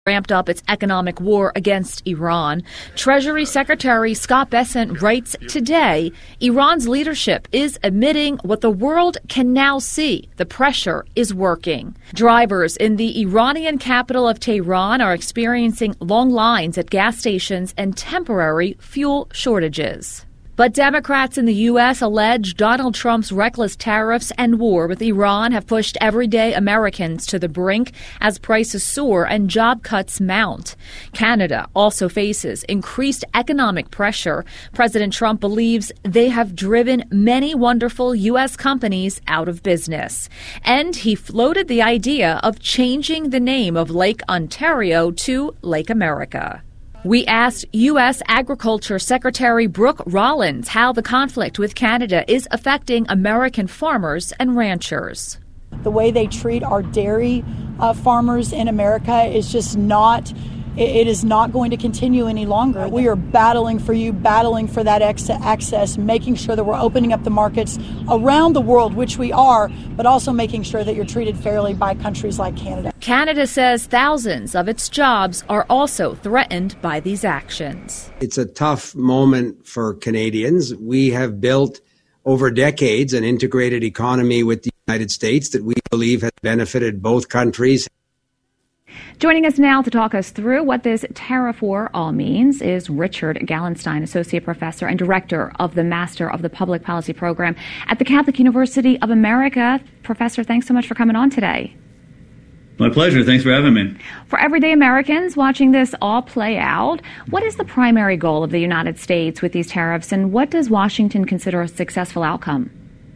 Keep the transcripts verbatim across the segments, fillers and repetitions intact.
ramped up its economic war against Iran. Treasury Secretary Scott Bessent writes today, Iran's leadership is admitting what the world can now see. The pressure is working. Drivers in the Iranian capital of Tehran are experiencing long lines at gas stations and temporary fuel shortages. But Democrats in the U S allege Donald Trump's reckless tariffs and war with Iran have pushed everyday Americans to the brink as prices soar and job cuts mount. Canada also faces increased economic pressure. President Trump believes they have driven many wonderful U S companies out of business. And he floated the idea of changing the name of Lake Ontario to Lake America. We asked U S Agriculture Secretary Brooke Rollins how the conflict with Canada is affecting American farmers and ranchers. The way they treat our dairy uh, farmers in America is just not, it is not going to continue any longer. We are battling for you, battling for that access, making sure that we're opening up the markets around the world, which we are, but also making sure that you're treated fairly by countries like Canada. Canada says thousands of its jobs are also threatened by these actions. It's a tough moment for Canadians. We have built over decades an integrated economy with the United States that we believe has benefited both countries. Joining us now to talk us through what this tariff war all means is Richard Gallenstein, Associate Professor and Director of the Master of the Public Policy Program at the Catholic University of America. Professor, thanks so much for coming on today. My pleasure. Thanks for having me. For everyday Americans watching this all play out, what is the primary goal of the United States with these tariffs, and what does Washington consider a successful outcome?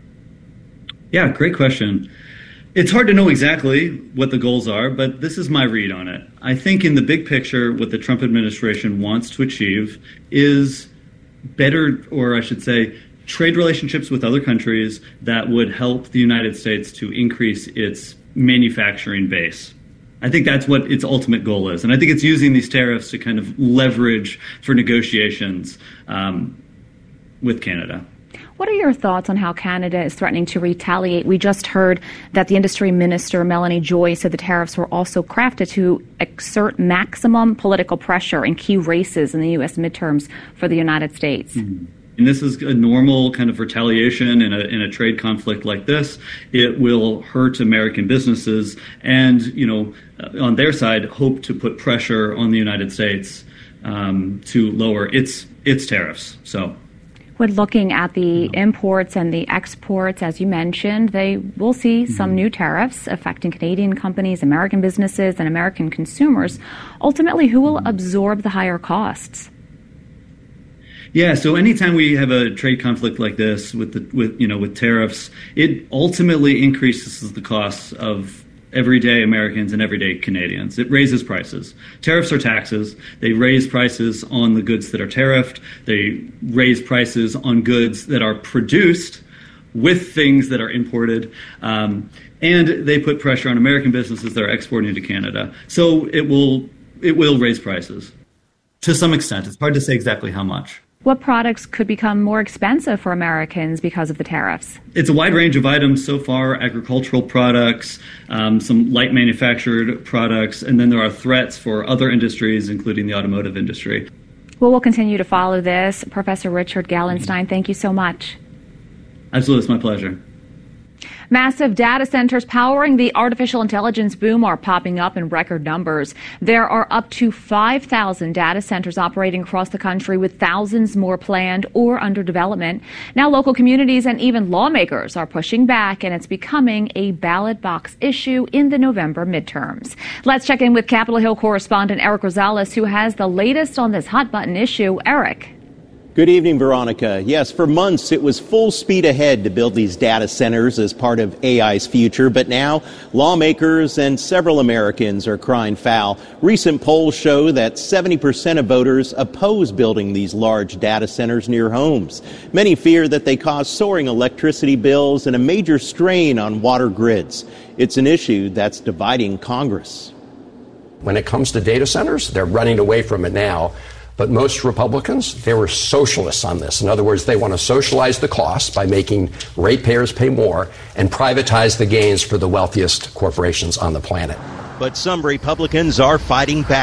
Yeah, great question. It's hard to know exactly what the goals are, but this is my read on it. I think in the big picture, what the Trump administration wants to achieve is better, or I should say, trade relationships with other countries that would help the United States to increase its manufacturing base. I think that's what its ultimate goal is. And I think it's using these tariffs to kind of leverage for negotiations um, with Canada. What are your thoughts on how Canada is threatening to retaliate? We just heard that the industry minister, Melanie Joy, said the tariffs were also crafted to exert maximum political pressure in key races in the U S midterms for the United States. Mm-hmm. And this is a normal kind of retaliation in a, in a trade conflict like this. It will hurt American businesses and, you know, on their side, hope to put pressure on the United States um, to lower its its tariffs. So, when looking at the imports and the exports, as you mentioned, they will see mm-hmm. some new tariffs affecting Canadian companies, American businesses, and American consumers. Ultimately, who will absorb the higher costs? Yeah, so anytime we have a trade conflict like this with the, with you know with tariffs, it ultimately increases the costs of everyday Americans and everyday Canadians. It raises prices. Tariffs are taxes. They raise prices on the goods that are tariffed. They raise prices on goods that are produced with things that are imported. Um, and they put pressure on American businesses that are exporting to Canada. So it will it will raise prices to some extent. It's hard to say exactly how much. What products could become more expensive for Americans because of the tariffs? It's a wide range of items so far, agricultural products, um, some light manufactured products, and then there are threats for other industries, including the automotive industry. Well, we'll continue to follow this. Professor Richard Gallenstein, thank you so much. Absolutely, it's my pleasure. Massive data centers powering the artificial intelligence boom are popping up in record numbers. There are up to five thousand data centers operating across the country, with thousands more planned or under development. Now local communities and even lawmakers are pushing back, and it's becoming a ballot box issue in the November midterms. Let's check in with Capitol Hill correspondent Eric Rosales, who has the latest on this hot-button issue. Eric. Good evening, Veronica. Yes, for months it was full speed ahead to build these data centers as part of A I's future, but now lawmakers and several Americans are crying foul. Recent polls show that seventy percent of voters oppose building these large data centers near homes. Many fear that they cause soaring electricity bills and a major strain on water grids. It's an issue that's dividing Congress. When it comes to data centers, they're running away from it now. But most Republicans, they were socialists on this. In other words, they want to socialize the costs by making ratepayers pay more and privatize the gains for the wealthiest corporations on the planet. But some Republicans are fighting back.